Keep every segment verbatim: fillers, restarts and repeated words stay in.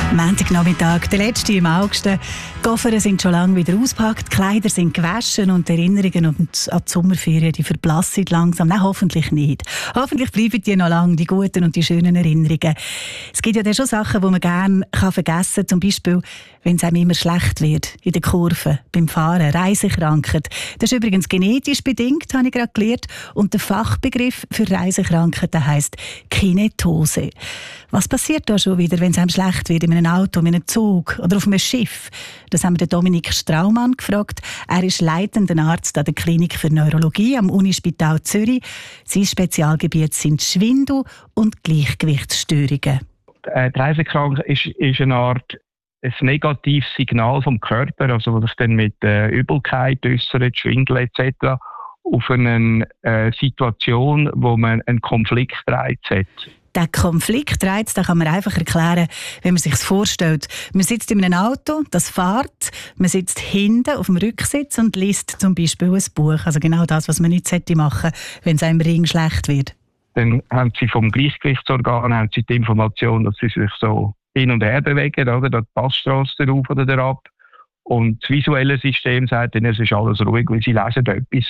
Montagnachmittag, der letzte im August. Die Koffer sind schon lange wieder ausgepackt, die Kleider sind gewaschen und die Erinnerungen an die Sommerferien die verblassen langsam. Nein, hoffentlich nicht. Hoffentlich bleiben die noch lange, die guten und die schönen Erinnerungen. Es gibt ja dann schon Sachen, die man gerne vergessen kann. Zum Beispiel, wenn es einem immer schlecht wird, in der Kurve, beim Fahren, Reisekrankheit. Das ist übrigens genetisch bedingt, habe ich gerade gelernt. Und der Fachbegriff für Reisekrankheiten heisst Kinetose. Was passiert da schon wieder, wenn es einem schlecht wird, in einem Auto, in einem Zug oder auf einem Schiff? Das haben wir den Dominik Straumann gefragt. Er ist leitender Arzt an der Klinik für Neurologie am Unispital Zürich. Sein Spezialgebiet sind Schwindel und Gleichgewichtsstörungen. Die Reisekrankheit ist, ist eine Art ein negatives Signal vom Körper, also was sich dann mit äh, Übelkeit äußert, Schwindel et cetera auf eine äh, Situation, wo man einen Konfliktreiz hat. Der Konfliktreiz, den kann man einfach erklären, wenn man sich es vorstellt. Man sitzt in einem Auto, das fährt, man sitzt hinten auf dem Rücksitz und liest zum Beispiel ein Buch. Also genau das, was man nicht machen sollte, wenn es einem Ring schlecht wird. Dann haben sie vom Gleichgewichtsorgan haben sie die Information, dass sie sich so hin und her bewegen, oder? Da passt Strasse drauf oder ab. Und das visuelle System sagt dann, es ist alles ruhig, weil sie lesen etwas.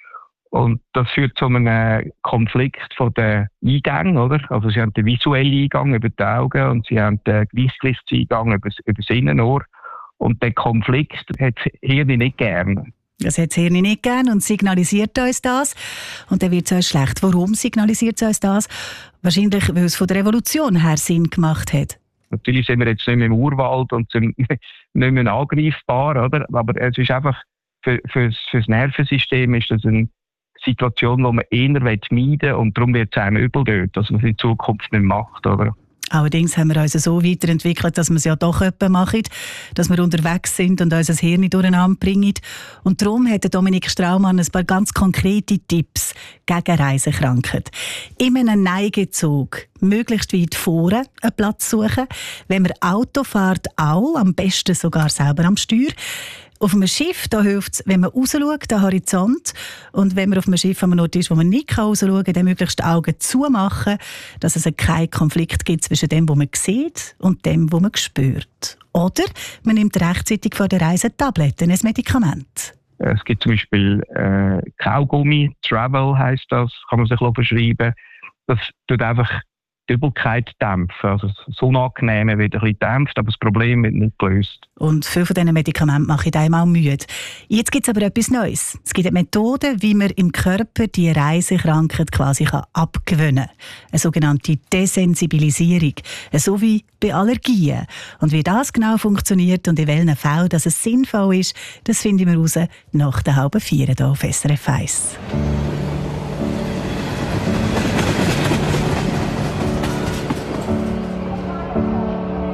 Und das führt zu einem Konflikt von den Eingängen, oder? Also sie haben den visuellen Eingang über die Augen und sie haben den Gleichgewichtseingang über, über das Innenohr. Und den Konflikt hat das Hirn nicht gern. Das hat das Hirn nicht gern und signalisiert uns das. Und dann wird es uns schlecht. Warum signalisiert es uns das? Wahrscheinlich, weil es von der Revolution her Sinn gemacht hat. Natürlich sind wir jetzt nicht mehr im Urwald und sind nicht mehr angreifbar, oder? Aber es ist einfach, für, für, für das Nervensystem ist das eine Situation, die man eher meiden will und darum wird es einem übel dort, dass man es in Zukunft nicht macht, oder? Allerdings haben wir uns so weiterentwickelt, dass wir es ja doch etwas machen, dass wir unterwegs sind und unser Hirn durcheinander bringen. Und darum hat Dominik Straumann ein paar ganz konkrete Tipps gegen Reisekrankheit. In einem Neigezug möglichst weit vorne einen Platz suchen. Wenn man Auto fährt, auch, am besten sogar selber am Steuer. Auf einem Schiff da hilft es, wenn man rausschaut, den Horizont. Und wenn man auf einem Schiff an einem Ort ist, wo man nicht rausschauen kann, dann möglichst die Augen zumachen, dass es keinen Konflikt gibt zwischen dem, was man sieht, und dem, was man spürt. Oder man nimmt rechtzeitig vor der Reise Tabletten, ein Medikament. Es gibt zum Beispiel äh, Kaugummi, Travel heisst das, kann man sich verschreiben. Das tut einfach die Übelkeit dämpfen. Also das Unangenehme wird ein bisschen dämpft, aber das Problem wird nicht gelöst. Und viele von diesen Medikamenten machen einem auch müde. Jetzt gibt es aber etwas Neues. Es gibt eine Methode, wie man im Körper die Reisekrankheit quasi abgewöhnen kann. Eine sogenannte Desensibilisierung. So wie bei Allergien. Und wie das genau funktioniert und in welchen Fällen dass es sinnvoll ist, das finden wir raus nach der halben vier hier auf S R F eins.